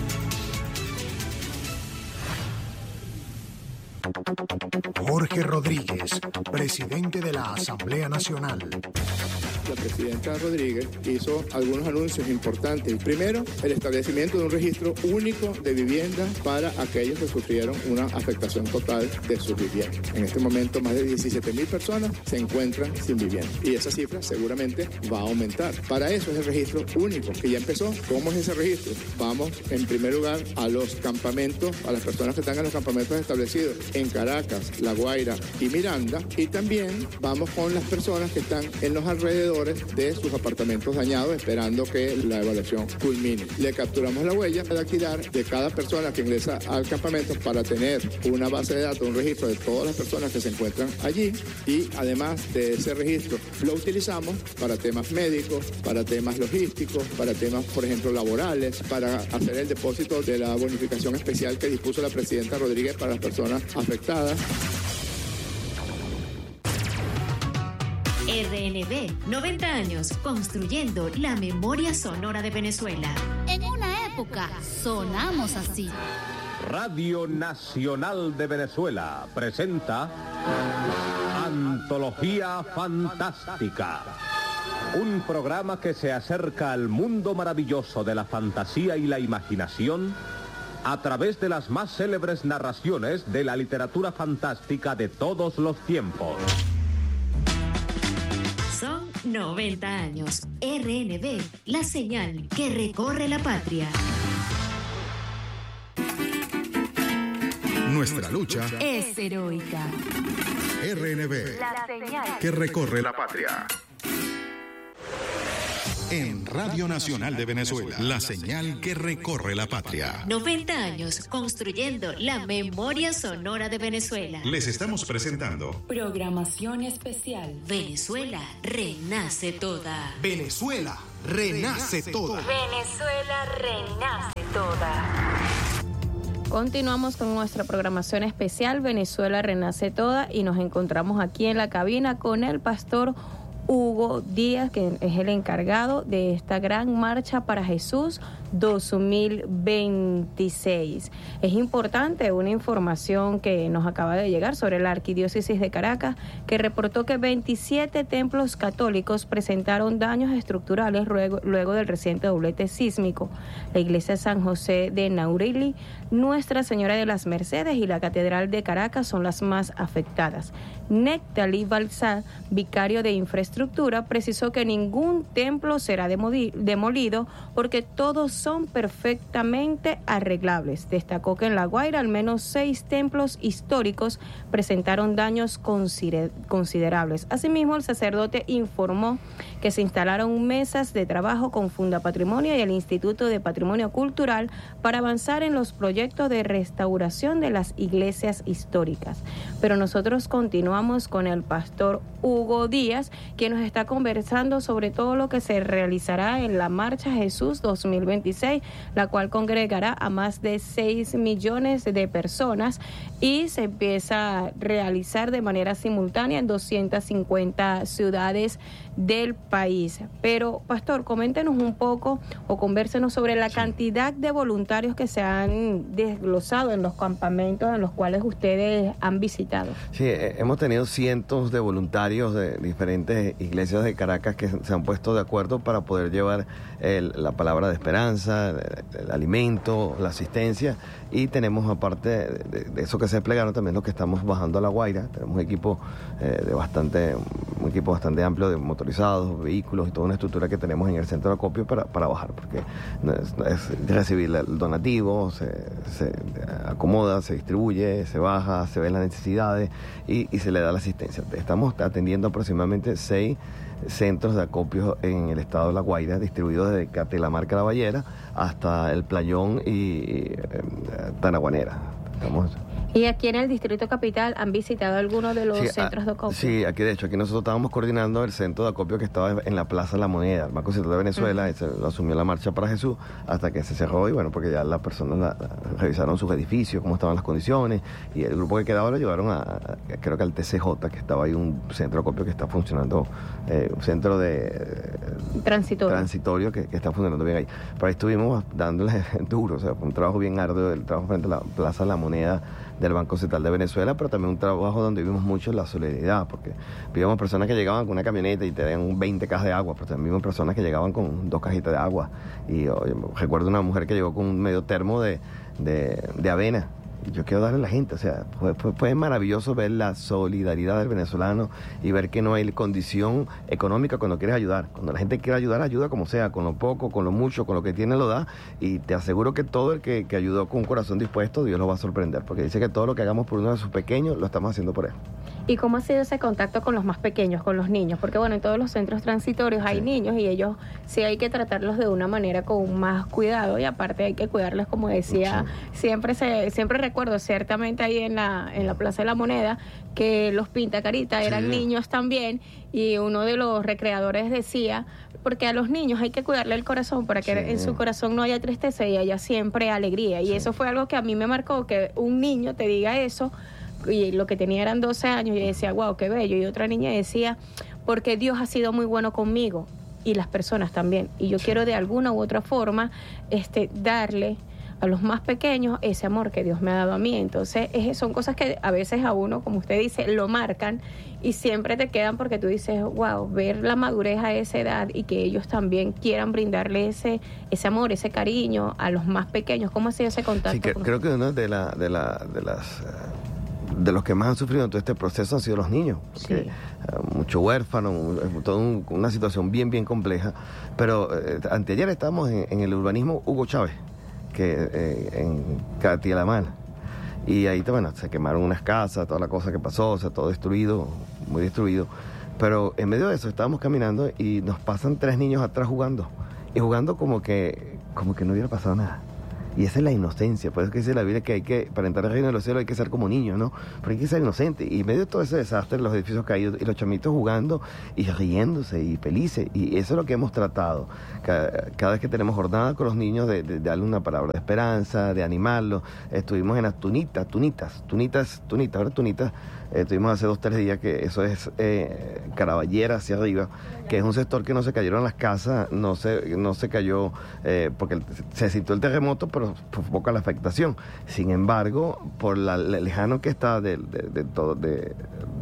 Jorge Rodríguez, presidente de la Asamblea Nacional. La presidenta Rodríguez hizo algunos anuncios importantes. Primero, el establecimiento de un registro único de viviendas para aquellos que sufrieron una afectación total de sus viviendas. En este momento, más de diecisiete mil personas se encuentran sin vivienda y esa cifra seguramente va a aumentar. Para eso es el registro único que ya empezó. ¿Cómo es ese registro? Vamos, en primer lugar, a los campamentos, a las personas que están en los campamentos establecidos en Caracas, La Guaira y Miranda, y también vamos con las personas que están en los alrededores de sus apartamentos dañados, esperando que la evaluación culmine. Le capturamos la huella dactilar de cada persona que ingresa al campamento para tener una base de datos, un registro de todas las personas que se encuentran allí, y además de ese registro lo utilizamos para temas médicos, para temas logísticos, para temas, por ejemplo, laborales, para hacer el depósito de la bonificación especial que dispuso la presidenta Rodríguez para las personas afectadas. R N B, noventa años, construyendo la memoria sonora de Venezuela. En una época sonamos así. Radio Nacional de Venezuela presenta Antología Fantástica, un programa que se acerca al mundo maravilloso de la fantasía y la imaginación a través de las más célebres narraciones de la literatura fantástica de todos los tiempos. Son noventa años. R N B, la señal que recorre la patria. Nuestra lucha es heroica. R N B, la señal que recorre la patria. En Radio Nacional de Venezuela, la señal que recorre la patria. noventa años construyendo la memoria sonora de Venezuela. Les estamos presentando programación especial. Venezuela renace toda. Venezuela renace toda. Venezuela renace toda. Continuamos con nuestra programación especial Venezuela renace toda y nos encontramos aquí en la cabina con el pastor Hugo Díaz, que es el encargado de esta gran marcha para Jesús dos mil veintiséis. Es importante una información que nos acaba de llegar sobre la Arquidiócesis de Caracas, que reportó que veintisiete templos católicos presentaron daños estructurales luego, luego del reciente doblete sísmico. La iglesia San José de Naurili, Nuestra Señora de las Mercedes y la Catedral de Caracas son las más afectadas. Nectalí Balsá, vicario de infraestructura, precisó que ningún templo será demolido porque todos son perfectamente arreglables. Destacó que en La Guaira al menos seis templos históricos presentaron daños consider- considerables. Asimismo, el sacerdote informó que se instalaron mesas de trabajo con Funda Patrimonio y el Instituto de Patrimonio Cultural para avanzar en los proyectos de restauración de las iglesias históricas. Pero nosotros continuamos con el pastor Hugo Díaz, quien nos está conversando sobre todo lo que se realizará en la Marcha Jesús dos mil veintiséis, la cual congregará a más de seis millones de personas y se empieza a realizar de manera simultánea en doscientas cincuenta ciudades del país. Pero, pastor, coméntenos un poco o convérsenos sobre la sí. cantidad de voluntarios que se han desglosado en los campamentos en los cuales ustedes han visitado. Sí, eh, hemos tenido cientos de voluntarios de diferentes iglesias de Caracas que se han puesto de acuerdo para poder llevar el, la palabra de esperanza, el, el alimento, la asistencia, y tenemos aparte de, de eso que se desplegaron también los que estamos bajando a La Guaira. Tenemos un equipo eh, de bastante muy un equipo bastante amplio de motorizados, vehículos y toda una estructura que tenemos en el centro de acopio para, para bajar, porque es, es recibir el donativo, se, se acomoda, se distribuye, se baja, se ven las necesidades y, y se le da la asistencia. Estamos atendiendo aproximadamente seis centros de acopio en el estado de La Guaira, distribuidos desde Catelamar, Caballera, hasta el Playón y, y eh, Tanaguanera. Estamos... ¿Y aquí en el Distrito Capital han visitado algunos de los sí, centros de acopio? Sí, aquí de hecho, aquí nosotros estábamos coordinando el centro de acopio que estaba en la Plaza La Moneda, el Banco Central de Venezuela, uh-huh. Ese lo asumió la Marcha para Jesús, hasta que se cerró y bueno, porque ya las personas la, la, revisaron sus edificios, cómo estaban las condiciones, y el grupo que quedaba lo llevaron a, a creo que al T C J, que estaba ahí un centro de acopio que está funcionando, eh, un centro de... Eh, transitorio. Transitorio que, que está funcionando bien ahí. Por ahí estuvimos dándole duro, o sea, fue un trabajo bien arduo, el trabajo frente a la Plaza La Moneda del Banco Central de Venezuela, pero también un trabajo donde vimos mucho la solidaridad, porque vimos personas que llegaban con una camioneta y tenían veinte cajas de agua, pero también vimos personas que llegaban con dos cajitas de agua. Y yo, yo recuerdo una mujer que llegó con un medio termo de, de, de avena. Y yo quiero darle a la gente, o sea, fue, fue, fue maravilloso ver la solidaridad del venezolano y ver que no hay condición económica cuando quieres ayudar. Cuando la gente quiere ayudar, ayuda como sea, con lo poco, con lo mucho, con lo que tiene lo da. Y te aseguro que todo el que, que ayudó con un corazón dispuesto, Dios lo va a sorprender, porque dice que todo lo que hagamos por uno de sus pequeños, lo estamos haciendo por él. ¿Y cómo ha sido ese contacto con los más pequeños, con los niños? Porque bueno, en todos los centros transitorios hay sí. niños y ellos sí hay que tratarlos de una manera con más cuidado y aparte hay que cuidarles, como decía, sí. siempre se siempre recuerdo ciertamente ahí en la en la Plaza de la Moneda que los pintacarita eran sí. niños también y uno de los recreadores decía, porque a los niños hay que cuidarle el corazón para que sí. en su corazón no haya tristeza y haya siempre alegría y sí. eso fue algo que a mí me marcó, que un niño te diga eso. Y lo que tenía eran doce años y decía, wow, qué bello. Y otra niña decía, porque Dios ha sido muy bueno conmigo y las personas también. Y yo sí. quiero de alguna u otra forma este, darle a los más pequeños ese amor que Dios me ha dado a mí. Entonces es, son cosas que a veces a uno, como usted dice, lo marcan y siempre te quedan porque tú dices, wow, ver la madurez a esa edad y que ellos también quieran brindarle ese ese amor, ese cariño a los más pequeños. ¿Cómo ha sido ese contacto? Sí, que, creo que una de, la, de, la, de las... Uh... de los que más han sufrido en todo este proceso han sido los niños, porque, sí. uh, mucho huérfano, un, toda un, una situación bien, bien compleja. Pero eh, anteayer estábamos en, en el urbanismo Hugo Chávez, que eh, en Catelamar, y ahí bueno, se quemaron unas casas, toda la cosa que pasó, o sea, todo destruido, muy destruido. Pero en medio de eso estábamos caminando y nos pasan tres niños atrás jugando, y jugando como que, como que no hubiera pasado nada. Y esa es la inocencia, por eso que dice la Biblia que hay que, para entrar al reino de los cielos hay que ser como niños, ¿no? Pero hay que ser inocente. Y en medio de todo ese desastre, los edificios caídos y los chamitos jugando y riéndose y felices. Y eso es lo que hemos tratado. Cada, cada vez que tenemos jornada con los niños, de, de, de darle una palabra de esperanza, de animarlos. Estuvimos en las tunitas, tunitas, tunitas, tunitas, ahora tunitas. Eh, estuvimos hace dos, tres días, que eso es eh, Caraballera hacia arriba, que es un sector que no se cayeron las casas, no se, no se cayó eh, porque se sintió el terremoto, pero fue poca la afectación. Sin embargo, por la, la lejano que está de, de, de, todo, de, de,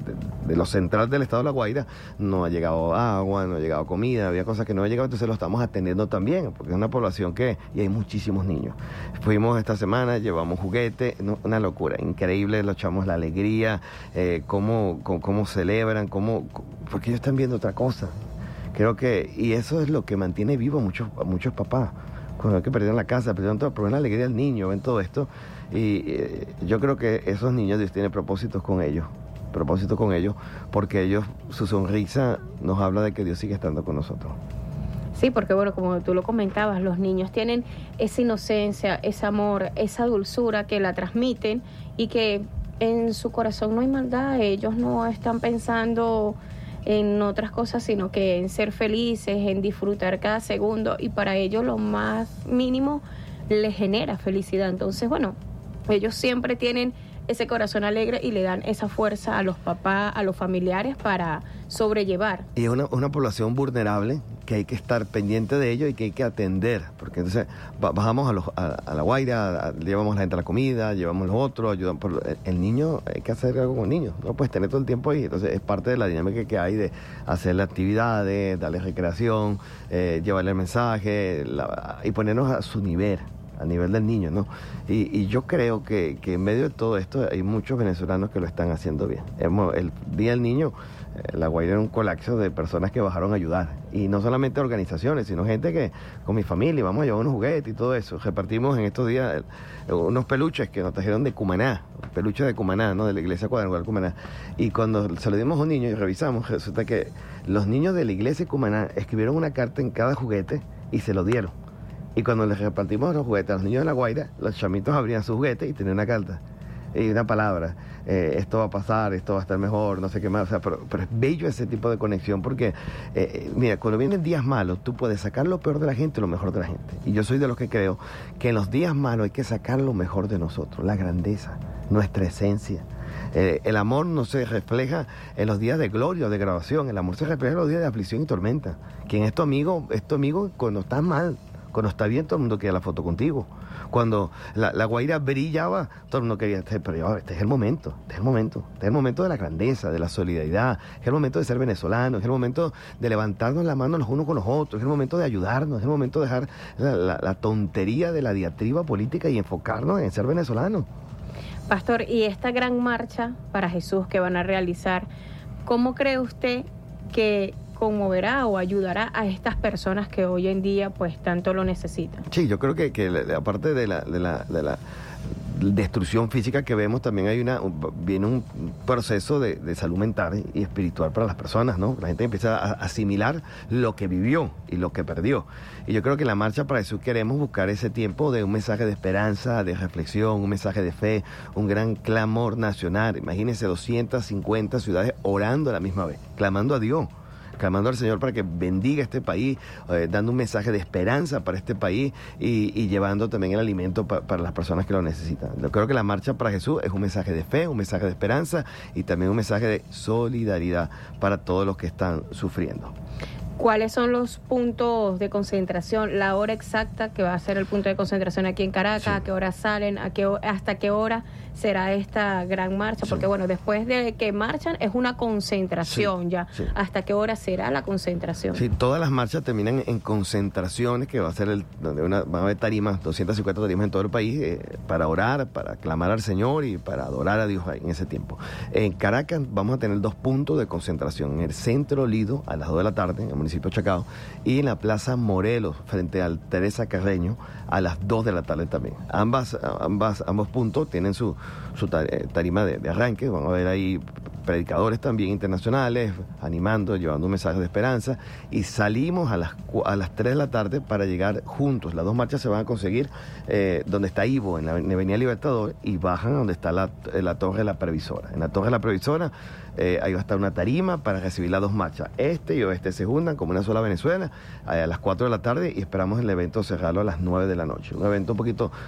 de lo central del estado de La Guaira, no ha llegado agua, no ha llegado comida, había cosas que no ha llegado, entonces lo estamos atendiendo también, porque es una población que, y hay muchísimos niños. Fuimos esta semana, llevamos juguetes, no, una locura, increíble, los echamos la alegría, eh, cómo, cómo, cómo celebran, cómo, porque ellos están viendo otra cosa. Creo que, y eso es lo que mantiene vivo a muchos, a muchos papás. Cuando que perdieron la casa, perdieron todo, pero ven la alegría del niño, ven todo esto. Y eh, yo creo que esos niños, Dios tiene propósitos con ellos, propósitos con ellos, porque ellos, su sonrisa nos habla de que Dios sigue estando con nosotros. Sí, porque bueno, como tú lo comentabas, los niños tienen esa inocencia, ese amor, esa dulzura que la transmiten y que en su corazón no hay maldad, ellos no están pensando en otras cosas, sino que en ser felices, en disfrutar cada segundo, y para ellos lo más mínimo les genera felicidad. Entonces, bueno, ellos siempre tienen ese corazón alegre y le dan esa fuerza a los papás, a los familiares para sobrellevar. Y es una, una población vulnerable que hay que estar pendiente de ello y que hay que atender, porque entonces bajamos a, los, a, a La Guaira, a, llevamos a la gente a la comida, llevamos los otros, ayudamos, por, el, el niño, hay que hacer algo con el niño, no puedes tener todo el tiempo ahí, entonces es parte de la dinámica que hay de hacerle actividades, darle recreación, eh, llevarle el mensaje la, y ponernos a su nivel. a nivel del niño, ¿no? Y, y yo creo que, que en medio de todo esto hay muchos venezolanos que lo están haciendo bien. Hemos, el Día del Niño, eh, La Guaira era un colapso de personas que bajaron a ayudar. Y no solamente organizaciones, sino gente que, con mi familia, vamos a llevar unos juguetes y todo eso. Repartimos en estos días eh, unos peluches que nos trajeron de Cumaná, peluches de Cumaná, ¿no? De la iglesia cuadrangular Cumaná. Y cuando se lo dimos a un niño y revisamos, resulta que los niños de la iglesia de Cumaná escribieron una carta en cada juguete y se lo dieron. Y cuando les repartimos los juguetes a los niños de La Guaira, los chamitos abrían sus juguetes y tenían una carta y una palabra. Eh, esto va a pasar, esto va a estar mejor, no sé qué más. O sea, pero, pero es bello ese tipo de conexión porque, eh, mira, cuando vienen días malos, tú puedes sacar lo peor de la gente y lo mejor de la gente. Y yo soy de los que creo que en los días malos hay que sacar lo mejor de nosotros, la grandeza, nuestra esencia. Eh, el amor no se refleja en los días de gloria o de grabación, el amor se refleja en los días de aflicción y tormenta. Quien es tu amigo, es tu amigo cuando estás mal. Cuando está bien, todo el mundo quería la foto contigo. Cuando la, la Guaira brillaba, todo el mundo quería, pero este es el momento, este es el momento, este es el momento de la grandeza, de la solidaridad, es el momento de ser venezolano, es el momento de levantarnos la mano los unos con los otros, es el momento de ayudarnos, es el momento de dejar la, la, la tontería de la diatriba política y enfocarnos en ser venezolanos. Pastor, y esta gran marcha para Jesús que van a realizar, ¿cómo cree usted que conmoverá o ayudará a estas personas que hoy en día pues tanto lo necesitan? Sí, yo creo que, que aparte de la, de la, de la destrucción física que vemos, también hay una viene un proceso de, de salud mental y espiritual para las personas, ¿no? La gente empieza a asimilar lo que vivió y lo que perdió. Y yo creo que en la Marcha para Jesús queremos buscar ese tiempo de un mensaje de esperanza, de reflexión, un mensaje de fe, un gran clamor nacional. Imagínense doscientas cincuenta ciudades orando a la misma vez, clamando a Dios, clamando al Señor para que bendiga este país, eh, dando un mensaje de esperanza para este país y, y llevando también el alimento pa, para las personas que lo necesitan. Yo creo que la Marcha para Jesús es un mensaje de fe, un mensaje de esperanza y también un mensaje de solidaridad para todos los que están sufriendo. ¿Cuáles son los puntos de concentración, la hora exacta que va a ser el punto de concentración aquí en Caracas? Sí. ¿A qué hora salen? ¿A qué, hasta qué hora será esta gran marcha? Porque sí, bueno, después de que marchan es una concentración sí, ya. Sí. ¿Hasta qué hora será la concentración? Sí, todas las marchas terminan en concentraciones, que va a ser el, donde una, van a haber tarimas, doscientas cincuenta tarimas en todo el país, eh, para orar, para clamar al Señor y para adorar a Dios en ese tiempo. En Caracas vamos a tener dos puntos de concentración, en el Centro Lido a las dos de la tarde, en el municipio de Chacao, y en la Plaza Morelos, frente al Teresa Carreño, a las dos de la tarde también. Ambas, ambas, ambos puntos tienen su, su tarima de, de arranque. Vamos a ver ahí predicadores también internacionales, animando, llevando un mensaje de esperanza, y salimos a las, a las tres de la tarde para llegar juntos. Las dos marchas se van a conseguir eh, donde está Ivo, en la Avenida Libertador, y bajan donde está la, la Torre de la Previsora. En la Torre de la Previsora eh, ahí va a estar una tarima para recibir las dos marchas. Este y oeste se juntan como una sola Venezuela a las cuatro de la tarde y esperamos el evento cerrarlo a las nueve de la noche. Un evento un poquito